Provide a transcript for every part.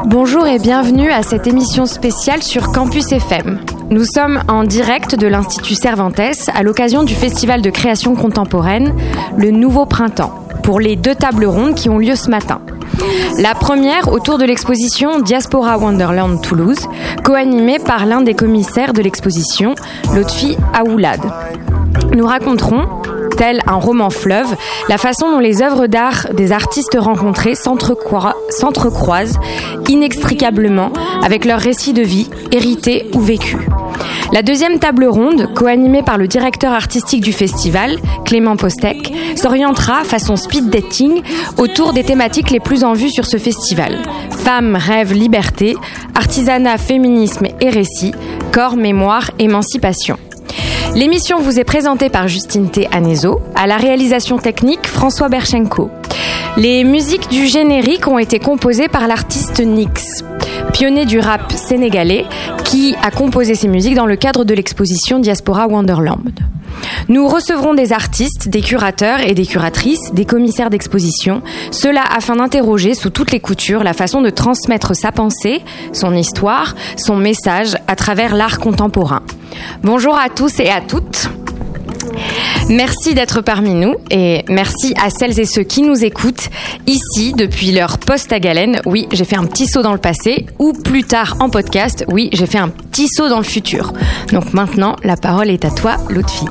Bonjour et bienvenue à cette émission spéciale sur Campus FM. Nous sommes en direct de l'Institut Cervantes à l'occasion du Festival de création contemporaine, le Nouveau Printemps, pour les 2 tables rondes qui ont lieu ce matin. La première autour de l'exposition Diaspora Wonderland Toulouse, co-animée par l'un des commissaires de l'exposition, Lotfi Aoulad. Nous raconterons, tel un roman fleuve, la façon dont les œuvres d'art des artistes rencontrés s'entrecroisent inextricablement avec leurs récits de vie, hérités ou vécus. La deuxième table ronde, co-animée par le directeur artistique du festival, Clément Postec, s'orientera façon speed dating autour des thématiques les plus en vue sur ce festival. Femmes, rêves, liberté, artisanat, féminisme et récit, corps, mémoire, émancipation. L'émission vous est présentée par Justine T. Anezo, à la réalisation technique François Berchenko. Les musiques du générique ont été composées par l'artiste Nix, pionnier du rap sénégalais, qui a composé ses musiques dans le cadre de l'exposition Diaspora Wonderland. Nous recevrons des artistes, des curateurs et des curatrices, des commissaires d'exposition, cela afin d'interroger sous toutes les coutures la façon de transmettre sa pensée, son histoire, son message à travers l'art contemporain. Bonjour à tous et à toutes. Merci d'être parmi nous et merci à celles et ceux qui nous écoutent ici depuis leur poste à galène. Oui, j'ai fait un petit saut dans le passé ou plus tard en podcast. Oui, j'ai fait un petit saut dans le futur. Donc maintenant, la parole est à toi, Lotfi.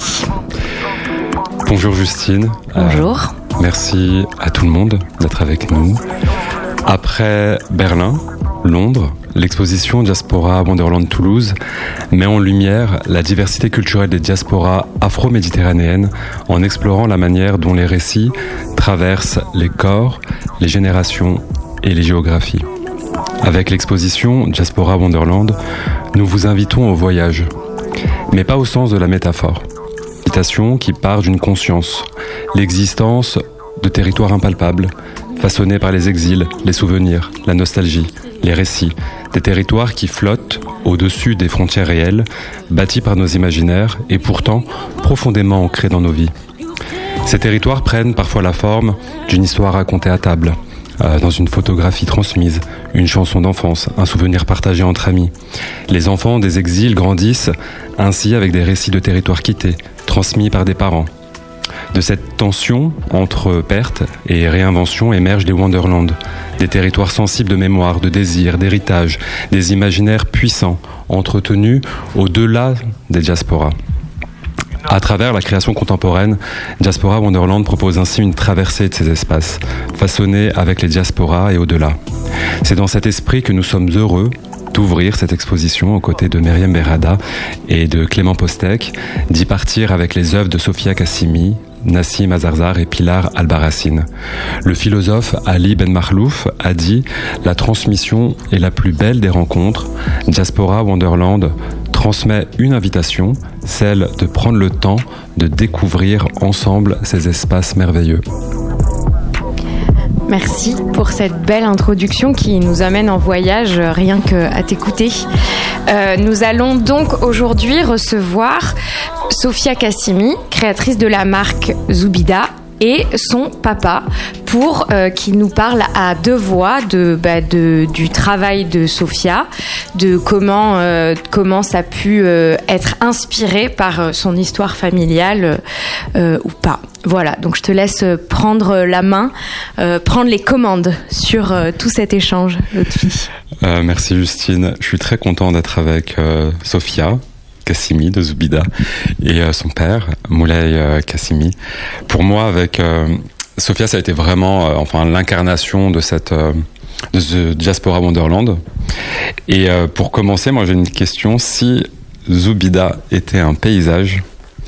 Bonjour Justine. Bonjour. Merci à tout le monde d'être avec nous. Après Berlin, Londres, l'exposition Diaspora Wonderland Toulouse met en lumière la diversité culturelle des diasporas afro-méditerranéennes en explorant la manière dont les récits traversent les corps, les générations et les géographies. Avec l'exposition Diaspora Wonderland, nous vous invitons au voyage, mais pas au sens de la métaphore. Invitation qui part d'une conscience, l'existence de territoires impalpables, façonnés par les exils, les souvenirs, la nostalgie, les récits, des territoires qui flottent au-dessus des frontières réelles, bâtis par nos imaginaires et pourtant profondément ancrés dans nos vies. Ces territoires prennent parfois la forme d'une histoire racontée à table, dans une photographie transmise, une chanson d'enfance, un souvenir partagé entre amis. Les enfants des exils grandissent ainsi avec des récits de territoires quittés, transmis par des parents. De cette tension entre perte et réinvention émergent les Wonderland, des territoires sensibles de mémoire, de désir, d'héritage, des imaginaires puissants, entretenus au-delà des diasporas. À travers la création contemporaine, Diaspora Wonderland propose ainsi une traversée de ces espaces, façonnés avec les diasporas et au-delà. C'est dans cet esprit que nous sommes heureux d'ouvrir cette exposition aux côtés de Myriam Berrada et de Clément Postec, d'y partir avec les œuvres de Sofia Kassimi, Nassim Azarzar et Pilar Albarracín. Le philosophe Ali Ben Makhlouf a dit « La transmission est la plus belle des rencontres. Diaspora Wonderland transmet une invitation, celle de prendre le temps de découvrir ensemble ces espaces merveilleux. » Merci pour cette belle introduction qui nous amène en voyage rien qu'à t'écouter. Nous allons donc aujourd'hui recevoir Sofia Kassimi, créatrice de la marque Zoubida, et son papa pour qu'il nous parle à 2 voix du travail de Sofia, de comment ça a pu être inspiré par son histoire familiale ou pas. Voilà, donc je te laisse prendre la main, prendre les commandes sur tout cet échange, Lotfi. Merci Justine, je suis très content d'être avec Sofia Kassimi de Zoubida et son père, Moulay Kassimi. Pour moi, avec Sofia, ça a été vraiment l'incarnation de de ce Diaspora Wonderland. Et pour commencer, moi j'ai une question. Si Zoubida était un paysage,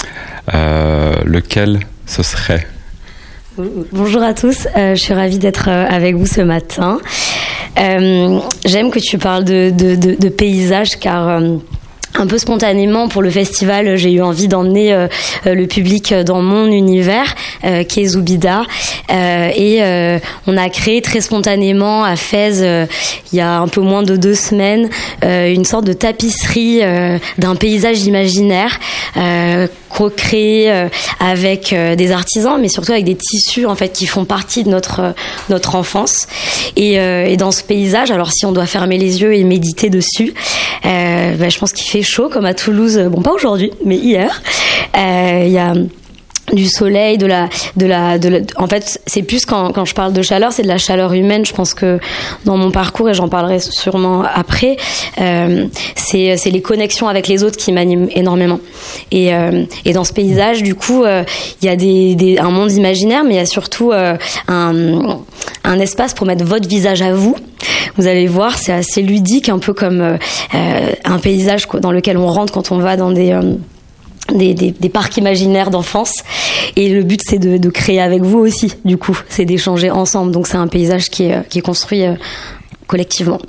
lequel ce serait? Bonjour à tous, je suis ravie d'être avec vous ce matin. J'aime que tu parles de paysage car un peu spontanément pour le festival, j'ai eu envie d'emmener le public dans mon univers qui est Zoubida, et on a créé très spontanément à Fès il y a un peu moins de 2 semaines une sorte de tapisserie d'un paysage imaginaire co-créé avec des artisans, mais surtout avec des tissus en fait qui font partie de notre enfance, et dans ce paysage, alors si on doit fermer les yeux et méditer dessus, je pense qu'il fait chaud comme à Toulouse, bon pas aujourd'hui mais hier, il y a du soleil, en fait c'est plus quand je parle de chaleur, c'est de la chaleur humaine. Je pense que dans mon parcours, et j'en parlerai sûrement après, c'est les connexions avec les autres qui m'animent énormément, et dans ce paysage du coup il y a un monde imaginaire, mais il y a surtout un espace pour mettre votre visage à vous. Vous allez voir, c'est assez ludique, un peu comme un paysage dans lequel on rentre quand on va dans des parcs imaginaires d'enfance, et le but c'est de créer avec vous aussi, du coup c'est d'échanger ensemble, donc c'est un paysage qui est construit collectivement.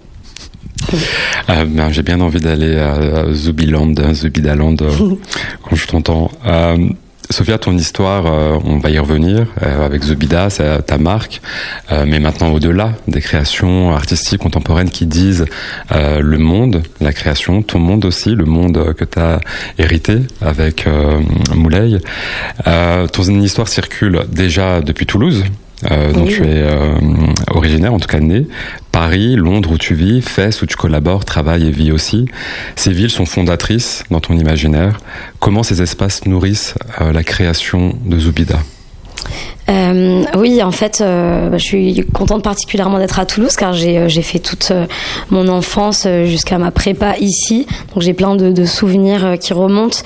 J'ai bien envie d'aller à Zoubidaland quand je t'entends. Sophia, ton histoire, on va y revenir, avec Zoubida, c'est ta marque, mais maintenant au-delà des créations artistiques contemporaines qui disent le monde, la création, ton monde aussi, le monde que tu as hérité avec Moulay. Ton histoire circule déjà depuis Toulouse, dont tu es originaire, en tout cas né. Paris, Londres où tu vis, Fès où tu collabores, travailles et vis aussi. Ces villes sont fondatrices dans ton imaginaire. Comment ces espaces nourrissent la création de Zoubida ? Oui, en fait, je suis contente particulièrement d'être à Toulouse, car j'ai fait toute mon enfance jusqu'à ma prépa ici. Donc j'ai plein de souvenirs qui remontent.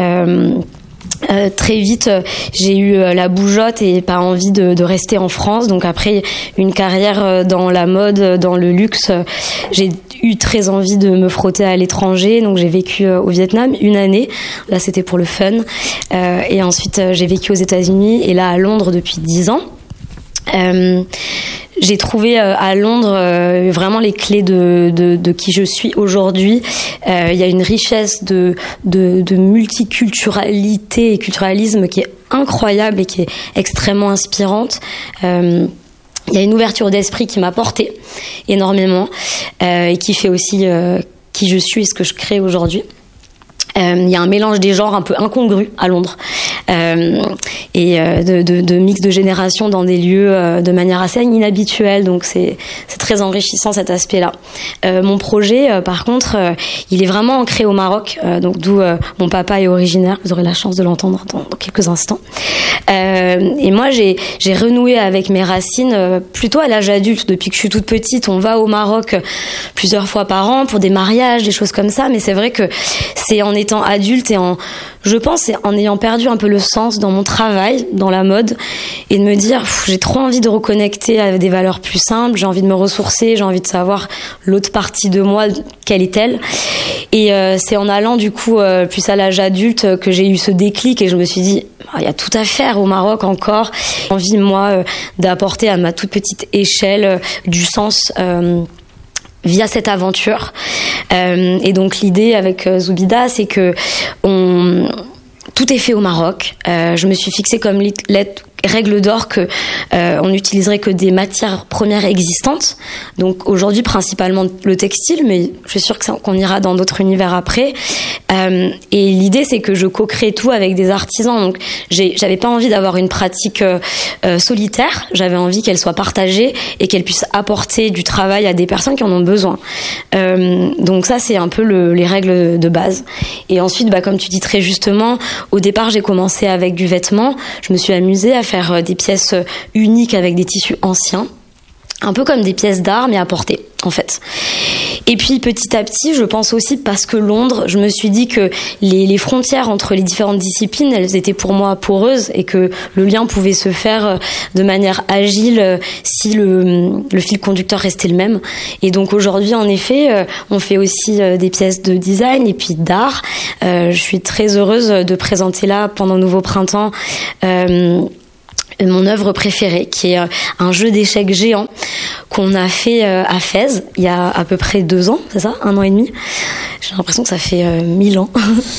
Très vite, j'ai eu la bougeotte et pas envie de rester en France. Donc après une carrière dans la mode, dans le luxe, j'ai eu très envie de me frotter à l'étranger. Donc j'ai vécu au Vietnam 1 année. Là, c'était pour le fun. Et ensuite, j'ai vécu aux États-Unis et là à Londres depuis 10 ans. J'ai trouvé à Londres vraiment les clés de qui je suis aujourd'hui. Il y a une richesse de multiculturalité et culturalisme qui est incroyable et qui est extrêmement inspirante. Il y a une ouverture d'esprit qui m'a portée énormément, et qui fait aussi qui je suis et ce que je crée aujourd'hui. Il y a un mélange des genres un peu incongru à Londres, et de mix de générations dans des lieux de manière assez inhabituelle, donc c'est très enrichissant cet aspect-là. Mon projet, par contre, il est vraiment ancré au Maroc, donc d'où mon papa est originaire. Vous aurez la chance de l'entendre dans quelques instants. Et moi, j'ai renoué avec mes racines plutôt à l'âge adulte. Depuis que je suis toute petite, on va au Maroc plusieurs fois par an pour des mariages, des choses comme ça. Mais c'est vrai que c'est en étant adulte et je pense, en ayant perdu un peu le sens dans mon travail, dans la mode, et de me dire, j'ai trop envie de reconnecter à des valeurs plus simples, j'ai envie de me ressourcer, j'ai envie de savoir l'autre partie de moi, quelle est-elle. Et c'est en allant du coup plus à l'âge adulte que j'ai eu ce déclic, et je me suis dit, il y a tout à faire au Maroc encore. J'ai envie, moi, d'apporter à ma toute petite échelle du sens via cette aventure. Et donc l'idée avec Zoubida, c'est que tout est fait au Maroc. Je me suis fixée comme règle d'or que on n'utiliserait que des matières premières existantes. Donc aujourd'hui principalement le textile, mais je suis sûre qu'on ira dans d'autres univers après. Et l'idée, c'est que je co-crée tout avec des artisans. Donc j'avais pas envie d'avoir une pratique solitaire. J'avais envie qu'elle soit partagée et qu'elle puisse apporter du travail à des personnes qui en ont besoin. Donc ça, c'est un peu les règles de base. Et ensuite, comme tu dis très justement, au départ, j'ai commencé avec du vêtement. Je me suis amusée à faire des pièces uniques avec des tissus anciens, un peu comme des pièces d'art mais à porter en fait. Et puis petit à petit, je pense aussi parce que Londres, je me suis dit que les frontières entre les différentes disciplines, elles étaient pour moi poreuses, et que le lien pouvait se faire de manière agile si le fil conducteur restait le même. Et donc aujourd'hui, en effet, on fait aussi des pièces de design et puis d'art. Je suis très heureuse de présenter là, pendant Nouveau Printemps, mon œuvre préférée, qui est un jeu d'échecs géant qu'on a fait à Fès il y a à peu près 2 ans, c'est ça, 1 an et demi. J'ai l'impression que ça fait 1000 ans.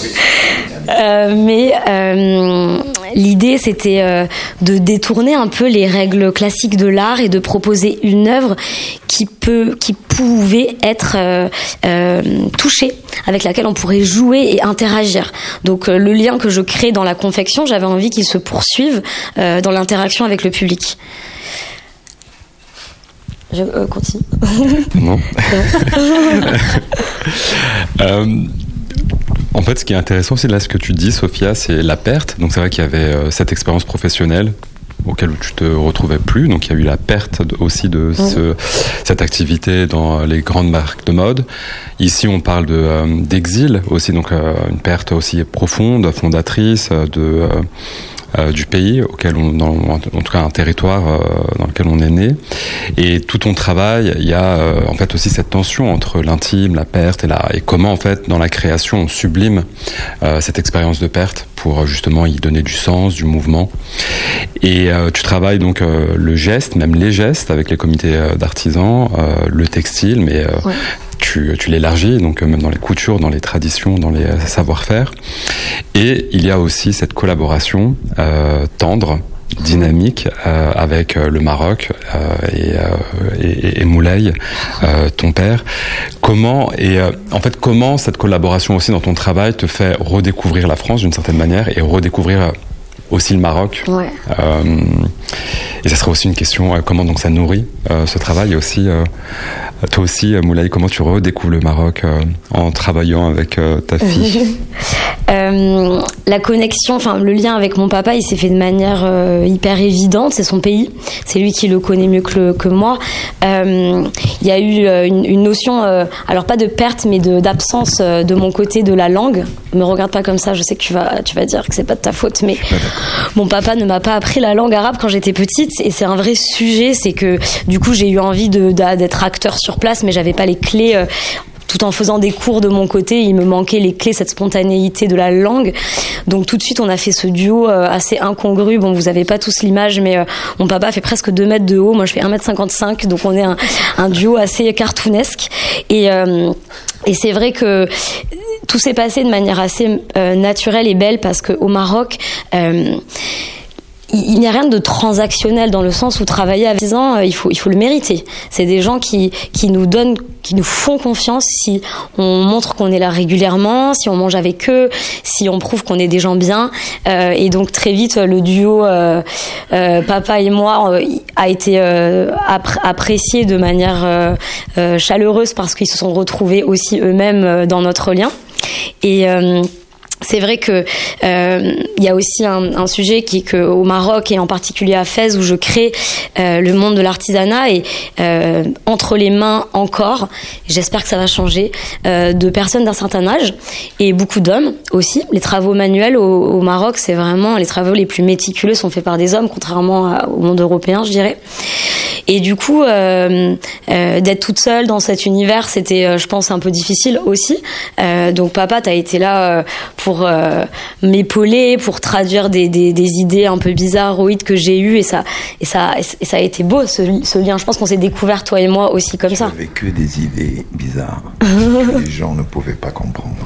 Mais l'idée, c'était de détourner un peu les règles classiques de l'art et de proposer une œuvre qui pouvait être touchée, avec laquelle on pourrait jouer et interagir. Donc le lien que je crée dans la confection, j'avais envie qu'il se poursuive dans l'interaction avec le public. Je continue. Non. En fait, ce qui est intéressant aussi là, ce que tu dis, Sophia, c'est la perte. Donc c'est vrai qu'il y avait cette expérience professionnelle auquel tu te retrouvais plus. Donc il y a eu la perte aussi de cette activité dans les grandes marques de mode. Ici, on parle d'exil aussi, donc une perte aussi profonde, fondatrice du pays auquel en tout cas un territoire dans lequel on est né. Et tout ton travail, il y a en fait aussi cette tension entre l'intime, la perte et comment en fait dans la création on sublime cette expérience de perte pour justement y donner du sens, du mouvement. Et tu travailles donc le geste, même les gestes avec les comités d'artisans, le textile, mais tu l'élargis, donc même dans les coutures, dans les traditions, dans les savoir-faire. Et il y a aussi cette collaboration tendre, dynamique avec le Maroc et Moulay, ton père. Comment cette collaboration aussi dans ton travail te fait redécouvrir la France d'une certaine manière et redécouvrir aussi le Maroc. Ouais. Et ça serait aussi une question, comment donc ça nourrit ce travail et aussi toi aussi, Moulay, comment tu redécouvres le Maroc en travaillant avec ta fille? La connexion, enfin le lien avec mon papa, il s'est fait de manière hyper évidente. C'est son pays, c'est lui qui le connaît mieux que moi. Il y a eu une notion, alors pas de perte, mais d'absence de mon côté de la langue. Me regarde pas comme ça, je sais que tu vas dire que c'est pas de ta faute, mais mon papa ne m'a pas appris la langue arabe quand j'étais petite, et c'est un vrai sujet. C'est que du coup j'ai eu envie d'être acteur sur place, mais j'avais pas les clés. Tout en faisant des cours de mon côté, il me manquait les clés, cette spontanéité de la langue. Donc tout de suite, on a fait ce duo assez incongru. Bon, vous avez pas tous l'image, mais mon papa fait presque 2 mètres de haut. Moi, je fais 1m55. Donc on est un duo assez cartoonesque. Et c'est vrai que tout s'est passé de manière assez naturelle et belle, parce qu'au Maroc, il n'y a rien de transactionnel, dans le sens où travailler avec 10 ans, il faut le mériter. C'est des gens qui nous font confiance si on montre qu'on est là régulièrement, si on mange avec eux, si on prouve qu'on est des gens bien. Et donc très vite, le duo papa et moi a été apprécié de manière chaleureuse, parce qu'ils se sont retrouvés aussi eux-mêmes dans notre lien. Et c'est vrai que il y a aussi un sujet qui est qu'au Maroc, et en particulier à Fès, où je crée le monde de l'artisanat, et entre les mains encore, j'espère que ça va changer, de personnes d'un certain âge, et beaucoup d'hommes aussi. Les travaux manuels au Maroc, c'est vraiment les travaux les plus méticuleux sont faits par des hommes, contrairement au monde européen, je dirais. Et du coup, d'être toute seule dans cet univers, c'était, je pense, un peu difficile aussi. Donc papa, t'as été là pour m'épauler, pour traduire des idées un peu bizarroïdes que j'ai eues, et ça a été beau, ce lien. Je pense qu'on s'est découvert, toi et moi, aussi comme ça. J'avais que des idées bizarres que les gens ne pouvaient pas comprendre.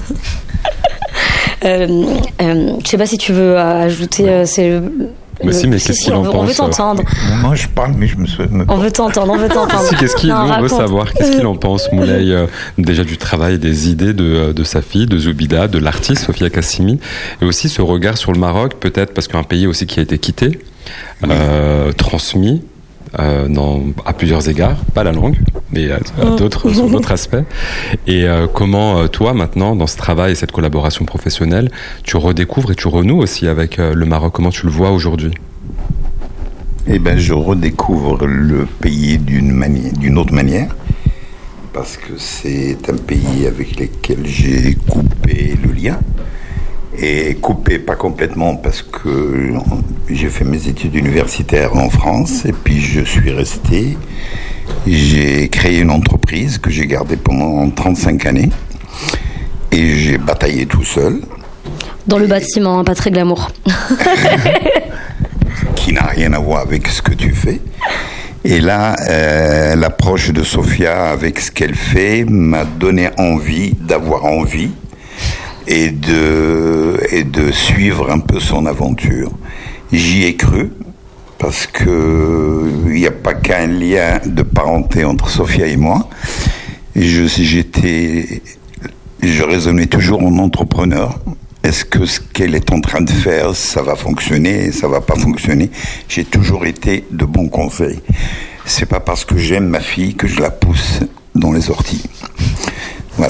Je sais pas si tu veux ajouter. Mais qu'est-ce qu'il en pense? On veut t'entendre. Moi, je parle, mais je me souviens. On veut t'entendre. Si, on veut savoir qu'est-ce qu'il en pense, Moulay, déjà du travail, des idées de sa fille, de Zoubida, de l'artiste Sophia Kassimi, et aussi ce regard sur le Maroc, peut-être parce qu'un pays aussi qui a été quitté, transmis. À plusieurs égards, pas la langue, mais sur d'autres aspects. Et comment toi, maintenant, dans ce travail et cette collaboration professionnelle, tu redécouvres et tu renoues aussi avec le Maroc? Comment tu le vois aujourd'hui? Eh bien, je redécouvre le pays d'une autre manière, parce que c'est un pays avec lequel j'ai coupé le lien. Et coupé, pas complètement, parce que j'ai fait mes études universitaires en France, et puis je suis resté. J'ai créé une entreprise que j'ai gardée pendant 35 années, et j'ai bataillé tout seul. Dans le bâtiment, hein, pas très glamour. Qui n'a rien à voir avec ce que tu fais. Et là, l'approche de Sophia avec ce qu'elle fait m'a donné envie, d'avoir envie et de suivre un peu son aventure. J'y ai cru parce que il n'y a pas qu'un lien de parenté entre Sophia et moi. Je raisonnais toujours en entrepreneur. Est-ce que ce qu'elle est en train de faire, ça va fonctionner, ça va pas fonctionner? J'ai toujours été de bons conseils. C'est pas parce que j'aime ma fille que je la pousse dans les orties. Voilà.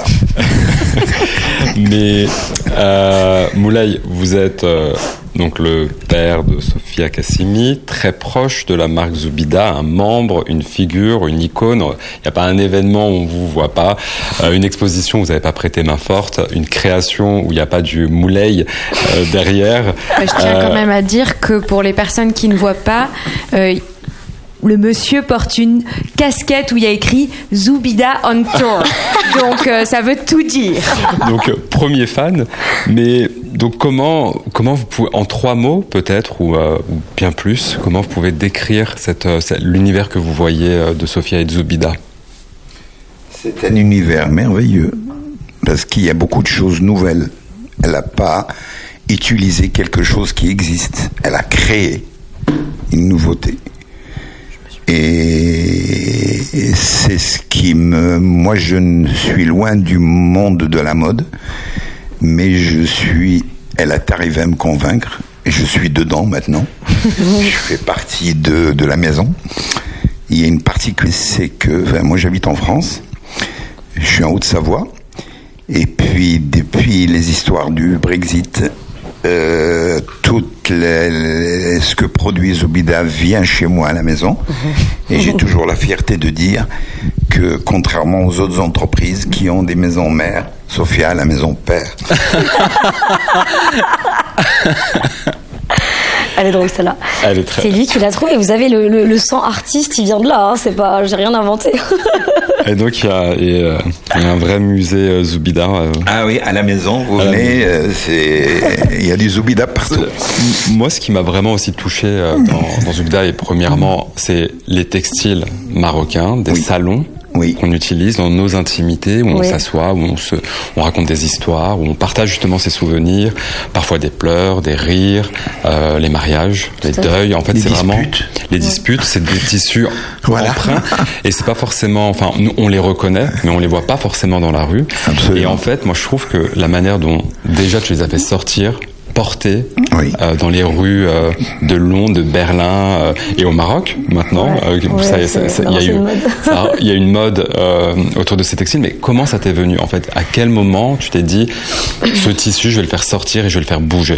Mais Moulay, vous êtes donc le père de Sophia Kassimi, très proche de la marque Zoubida, un membre, une figure, une icône. Il n'y a pas un événement où on vous voit pas, une exposition où vous n'avez pas prêté main forte, une création où il n'y a pas du Moulay derrière. Je tiens quand même à dire que pour les personnes qui ne voient pas, le monsieur porte une casquette où il y a écrit Zoubida on tour. Donc ça veut tout dire. Donc premier fan, mais donc comment vous pouvez, en 3 mots peut-être ou bien plus, comment vous pouvez décrire l'univers que vous voyez de Sophia et de Zoubida? C'est un univers merveilleux parce qu'il y a beaucoup de choses nouvelles. Elle n'a pas utilisé quelque chose qui existe. Elle a créé une nouveauté. Et c'est ce qui moi je suis loin du monde de la mode, mais elle est arrivée à me convaincre et je suis dedans maintenant. Je fais partie de la maison. Il y a une particularité, c'est que moi j'habite en France, je suis en Haute-Savoie, et puis depuis les histoires du Brexit, ce que produit Zoubida vient chez moi à la maison, et j'ai toujours la fierté de dire que contrairement aux autres entreprises qui ont des maisons mères, Sophia a la maison père. Elle est drôle celle-là. C'est lui qui l'a trouvé. Vous avez le sang artiste, il vient de là. Hein. C'est pas, j'ai rien inventé. Et donc il y a un vrai musée Zoubida. Ah oui, à la maison, vous venez, il y a du Zoubida partout. Moi, ce qui m'a vraiment aussi touché dans Zoubida, et premièrement, c'est les textiles marocains, des salons. Oui. Qu'on utilise dans nos intimités, où on s'assoit, où on raconte des histoires, où on partage justement ses souvenirs, parfois des pleurs, des rires, les mariages, les deuils. En fait, c'est vraiment les disputes, c'est des tissus empreints, et c'est pas forcément, enfin, nous, on les reconnaît, mais on les voit pas forcément dans la rue. Absolument. Et en fait, moi, je trouve que la manière dont déjà tu les as fait sortir, portés dans les rues de Londres, de Berlin et au Maroc maintenant. Il y a une mode autour de ces textiles, mais comment ça t'est venu en fait? À quel moment tu t'es dit ce tissu, je vais le faire sortir et je vais le faire bouger?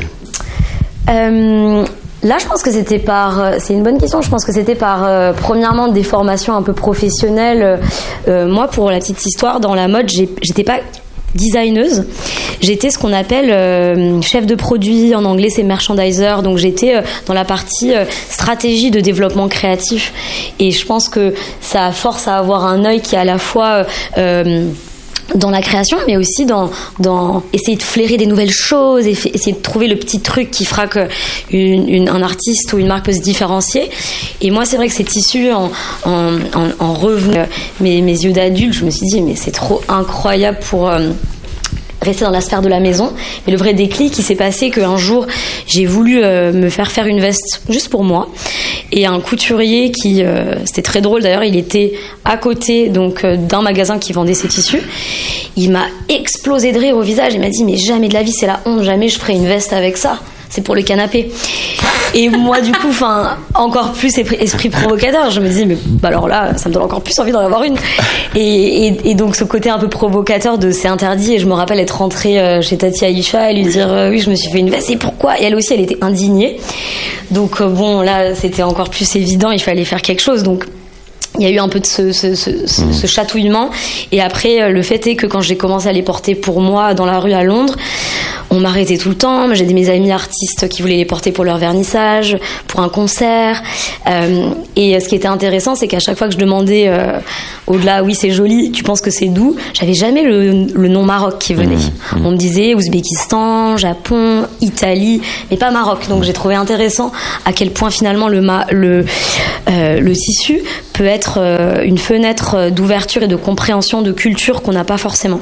Là, je pense que c'était c'est une bonne question. Je pense que c'était premièrement des formations un peu professionnelles. Moi, pour la petite histoire, dans la mode, j'étais pas designeuse, j'étais ce qu'on appelle chef de produit, en anglais c'est merchandiser, donc j'étais dans la partie stratégie de développement créatif, et je pense que ça force à avoir un œil qui est à la fois dans la création, mais aussi dans essayer de flairer des nouvelles choses, essayer de trouver le petit truc qui fera qu'un artiste ou une marque peut se différencier. Et moi, c'est vrai que ces tissus, en revenant mes yeux d'adulte, je me suis dit, mais c'est trop incroyable pour rester dans la sphère de la maison. Mais le vrai déclic, il s'est passé qu'un jour, j'ai voulu me faire une veste juste pour moi. Et un couturier qui, c'était très drôle d'ailleurs, il était à côté donc d'un magasin qui vendait ces tissus. Il m'a explosé de rire au visage. Il m'a dit, mais jamais de la vie, c'est la honte, jamais je ferai une veste avec ça. C'est pour le canapé. Et moi, du coup, encore plus esprit provocateur. Je me dis, mais alors là, ça me donne encore plus envie d'en avoir une. Et donc, ce côté un peu provocateur de c'est interdit. Et je me rappelle être rentrée chez Tati Aïcha et lui dire, oui, je me suis fait une veste. Et pourquoi? Et elle aussi, elle était indignée. Donc, bon, là, c'était encore plus évident. Il fallait faire quelque chose. Donc, il y a eu un peu de ce chatouillement. Et après, le fait est que quand j'ai commencé à les porter pour moi dans la rue à Londres, on m'arrêtait tout le temps. J'ai mes amis artistes qui voulaient les porter pour leur vernissage, pour un concert. Et ce qui était intéressant, c'est qu'à chaque fois que je demandais au-delà, oui, c'est joli, tu penses que c'est doux. J'avais jamais le nom Maroc qui venait. On me disait Ouzbékistan, Japon, Italie, mais pas Maroc. Donc j'ai trouvé intéressant à quel point finalement le tissu peut être une fenêtre d'ouverture et de compréhension de culture qu'on n'a pas forcément.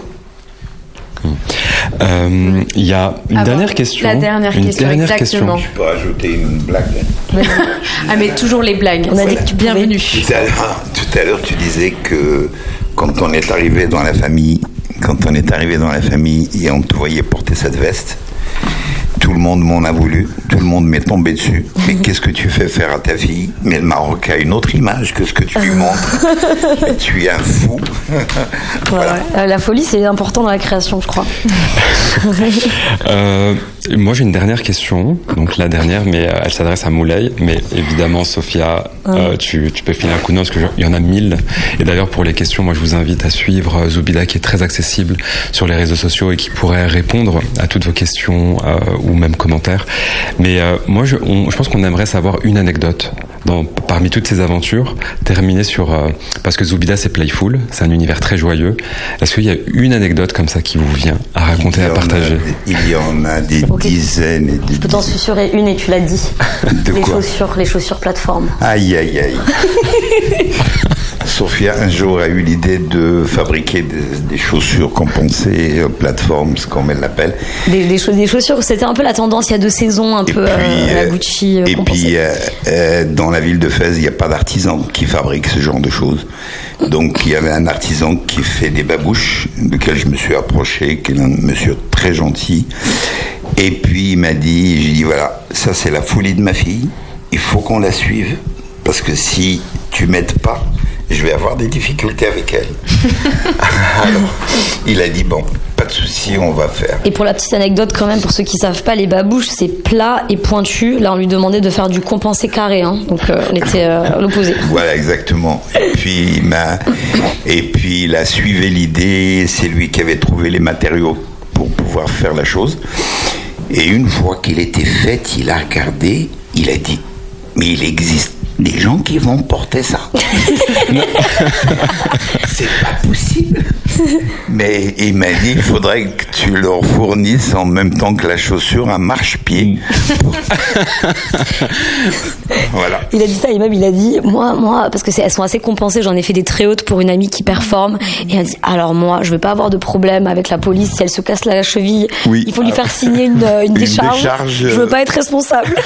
Il y a une dernière question. La dernière question, exactement. Je peux rajouter une blague. Ah, mais toujours les blagues. On a dit que tu bienvenue. Tout à l'heure, tu disais que quand on est arrivé dans la famille et on te voyait porter cette veste, tout le monde m'en a voulu, tout le monde m'est tombé dessus. Mais qu'est-ce que tu fais faire à ta fille? Mais le Maroc a une autre image que ce que tu lui montres. Tu es un fou. Voilà. La folie, c'est important dans la création, je crois. Moi, j'ai une dernière question. Donc la dernière, mais elle s'adresse à Moulay. Mais évidemment, Sophia, tu peux filer un coup de main parce qu'il y en a 1000. Et d'ailleurs, pour les questions, moi, je vous invite à suivre Zoubida, qui est très accessible sur les réseaux sociaux et qui pourrait répondre à toutes vos questions ou même commentaires. Mais moi, je pense qu'on aimerait savoir une anecdote parmi toutes ces aventures, terminer sur... parce que Zoubida, c'est playful, c'est un univers très joyeux. Est-ce qu'il y a une anecdote comme ça qui vous vient à raconter, à partager? Il y en a des dizaines et des dizaines. Je peux t'en susurrer une et tu l'as dit. Les chaussures plateforme. Aïe, aïe, aïe. Sophia, un jour, a eu l'idée de fabriquer des chaussures compensées, plateformes, comme elle l'appelle. Des chaussures, c'était un peu la tendance il y a 2 saisons, un peu la Gucci compensée. Et puis, dans la ville de Fès, il n'y a pas d'artisan qui fabrique ce genre de choses. Donc, il y avait un artisan qui fait des babouches, duquel je me suis approché, qui est un monsieur très gentil. Et puis, il m'a dit, j'ai dit, voilà, ça c'est la folie de ma fille, il faut qu'on la suive, parce que si tu m'aides pas, je vais avoir des difficultés avec elle. Alors, il a dit, bon, pas de souci, on va faire. Et pour la petite anecdote quand même, pour ceux qui savent pas, les babouches, c'est plat et pointu. Là, on lui demandait de faire du compensé carré, hein. Donc on était l'opposé. Voilà, exactement. Et puis il a suivi l'idée, c'est lui qui avait trouvé les matériaux pour pouvoir faire la chose. Et une fois qu'il était fait, il a regardé, il a dit, mais il existe des gens qui vont porter ça. C'est pas possible. Mais il m'a dit, il faudrait que tu leur fournisses en même temps que la chaussure un marchepied. Voilà. Il a dit ça et même il a dit, moi, parce que elles sont assez compensées, j'en ai fait des très hautes pour une amie qui performe. Et il a dit, alors moi, je veux pas avoir de problème avec la police si elle se casse la cheville. Oui. Il faut lui faire signer une décharge. Je veux pas être responsable.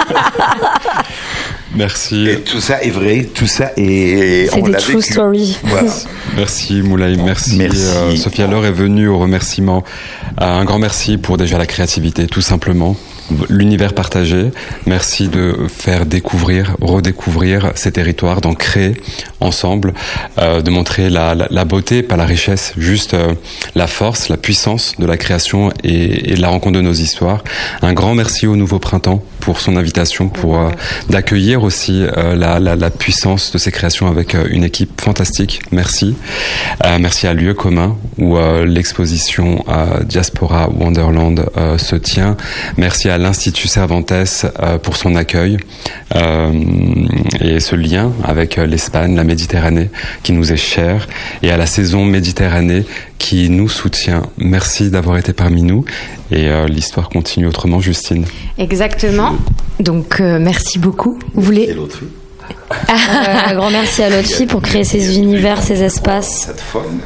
Merci. Et tout ça est vrai, tout ça est... C'est des true stories. Voilà. Merci Moulay, merci. Sophia Laure est venue au remerciement. Un grand merci pour déjà la créativité, tout simplement. L'univers partagé. Merci de faire redécouvrir ces territoires, d'en créer ensemble, de montrer la beauté, pas la richesse, juste la force, la puissance de la création et de la rencontre de nos histoires. Un grand merci au Nouveau Printemps pour son invitation, pour d'accueillir aussi la puissance de ces créations avec une équipe fantastique. Merci. Merci à Lieu Commun où l'exposition Diaspora Wonderland se tient. Merci à l'Institut Cervantes pour son accueil et ce lien avec l'Espagne, la Méditerranée qui nous est chère, et à la saison Méditerranée qui nous soutient. Merci d'avoir été parmi nous et l'histoire continue autrement, Justine. Exactement. Donc merci beaucoup. Vous voulez... C'est l'autre fille. Un grand merci à l'autre fille pour créer ces univers, ces espaces. Cette femme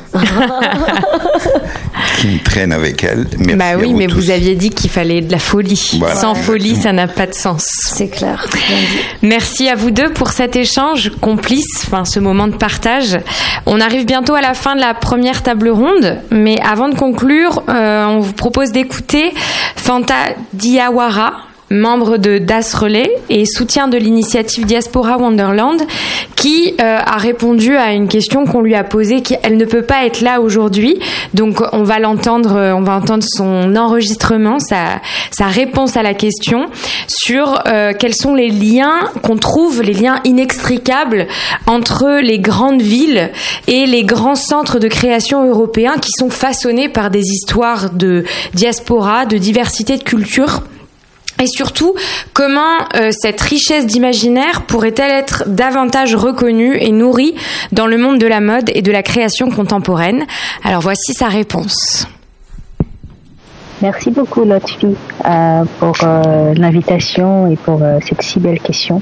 qui me traîne avec elle. Merci bah oui, mais tous. vous aviez dit qu'il fallait de la folie. Voilà, sans folie, ça n'a pas de sens. C'est clair. Merci à vous deux pour cet échange complice, ce moment de partage. On arrive bientôt à la fin de la première table ronde, mais avant de conclure, on vous propose d'écouter Fanta Diawara, membre de Das Relais et soutien de l'initiative Diaspora Wonderland, qui a répondu à une question qu'on lui a posée, qu'elle ne peut pas être là aujourd'hui, donc on va entendre son enregistrement, sa réponse à la question sur quels sont les liens qu'on trouve, les liens inextricables entre les grandes villes et les grands centres de création européens qui sont façonnés par des histoires de diaspora, de diversité de culture. Et surtout, comment cette richesse d'imaginaire pourrait-elle être davantage reconnue et nourrie dans le monde de la mode et de la création contemporaine? Alors voici sa réponse. Merci beaucoup Lotfi pour l'invitation et pour cette si belle question.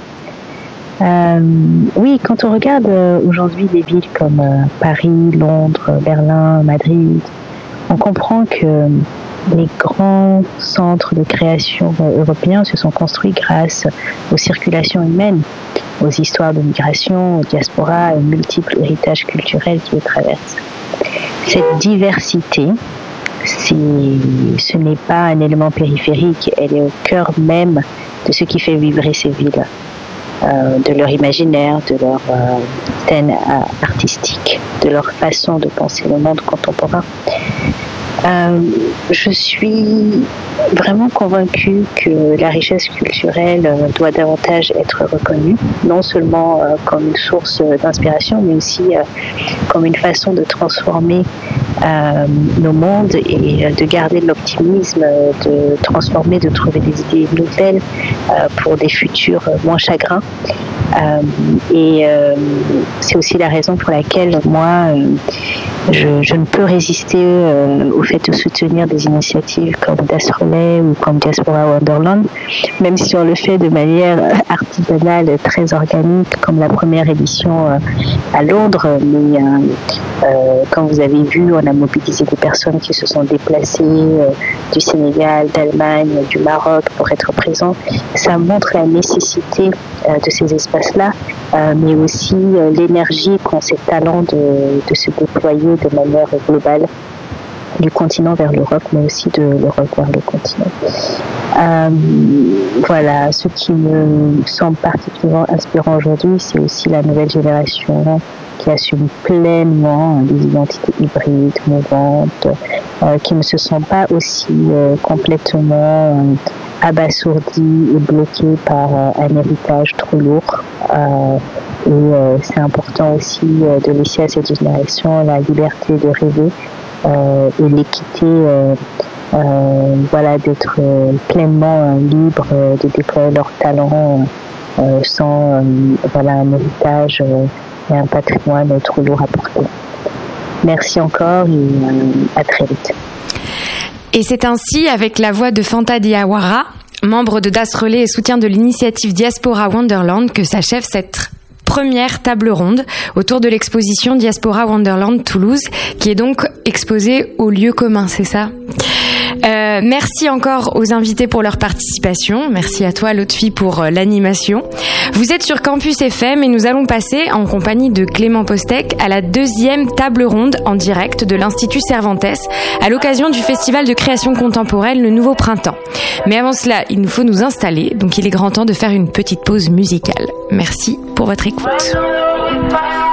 Oui, quand on regarde aujourd'hui des villes comme Paris, Londres, Berlin, Madrid, on comprend que les grands centres de création européens se sont construits grâce aux circulations humaines, aux histoires de migration, aux diasporas et aux multiples héritages culturels qui les traversent. Cette diversité, ce n'est pas un élément périphérique, elle est au cœur même de ce qui fait vibrer ces villes, de leur imaginaire, de leur scène artistique, de leur façon de penser le monde contemporain. Je suis vraiment convaincue que la richesse culturelle doit davantage être reconnue, non seulement comme une source d'inspiration, mais aussi comme une façon de transformer nos mondes et de garder de l'optimisme, de transformer, de trouver des idées nouvelles pour des futurs moins chagrins. C'est aussi la raison pour laquelle moi, je ne peux résister au fait de soutenir des initiatives comme Das Relais ou comme Diaspora Wonderland, même si on le fait de manière artisanale, très organique, comme la première édition à Londres. Mais comme vous avez vu, on a mobilisé des personnes qui se sont déplacées du Sénégal, d'Allemagne, du Maroc pour être présents. Ça montre la nécessité de ces espaces-là, mais aussi l'énergie qu'ont ces talents de se déployer de manière globale du continent vers l'Europe, mais aussi de l'Europe vers le continent. Voilà, ce qui me semble particulièrement inspirant aujourd'hui, c'est aussi la nouvelle génération qui assume pleinement des identités hybrides, mouvantes, qui ne se sont pas aussi complètement abasourdis et bloqués par un héritage trop lourd. C'est important aussi de laisser à cette génération la liberté de rêver et l'équité, d'être pleinement libre de déployer leurs talents sans un héritage et un patrimoine trop lourd à porter. Merci encore et à très vite. Et c'est ainsi, avec la voix de Fanta Diawara, membre de Das Relais et soutien de l'initiative Diaspora Wonderland, que s'achève cette première table ronde autour de l'exposition Diaspora Wonderland Toulouse, qui est donc exposée au lieu commun, c'est ça ? Merci encore aux invités pour leur participation. Merci à toi, Lotfi, pour l'animation. Vous êtes sur Campus FM et nous allons passer, en compagnie de Clément Postec, à la deuxième table ronde en direct de l'Institut Cervantes à l'occasion du Festival de création contemporaine Le Nouveau Printemps. Mais avant cela, il nous faut nous installer, donc il est grand temps de faire une petite pause musicale. Merci pour votre écoute.